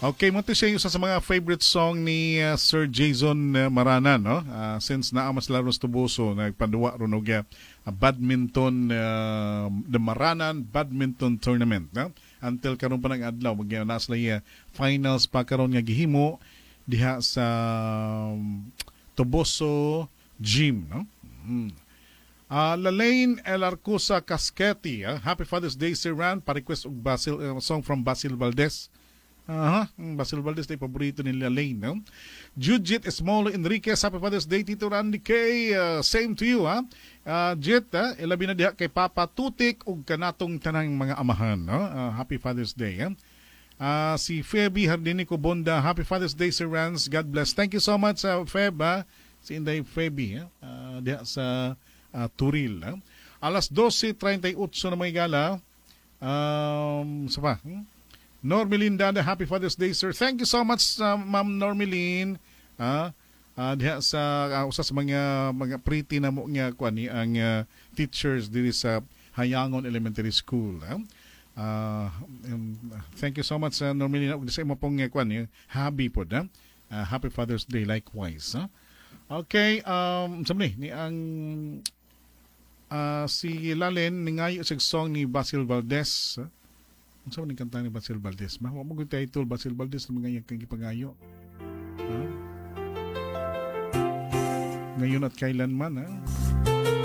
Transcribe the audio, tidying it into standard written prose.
Okay, mo siya yung isa sa mga favorite song ni Sir Jason Maranan, no? Since naamas laros tubuso, nagpaduwa ron og badminton, the Maranan Badminton Tournament, no? Until karon pa nag-adlaw, nasa finals pa karon nga gihimo diha sa Tubuso Gym, no? Lalaine El Arcusa Casqueti, Happy Father's Day, Sir Ran. Pa-request og song from Basil Valdez. Basil Valdez na paborito ni Lalaine, no? Judith Esmolo Enriquez, Happy Father's Day, Tito Randy K. Same to you, Jit, ilabi na diha kay Papa Tutik ug kanatong tanang mga amahan, no? Happy Father's Day, si Feby Hardinico Bonda, Happy Father's Day, Sir Rans. God bless. Thank you so much, Feb, si Inday Feby, diha sa Turil. Alas 12:38 na may gala. Sapa? Normelin Dada, Happy Father's Day, sir. Thank you so much, Ma'am Normelin. Diha sa usa sa mga pretty na mo nga kuan ang teachers diri sa Hayangon Elementary School. Thank you so much, Normelin. Sa imo pong kuan happy pod, Happy Father's Day likewise. Okay, sabi ni ang si Lalen ningayo sa song ni Basil Valdez. Ang saan ni kanta ni Basil Valdez? Huwag mo title Basil Valdez na mga kang ipangayo. Ngayon at kailanman,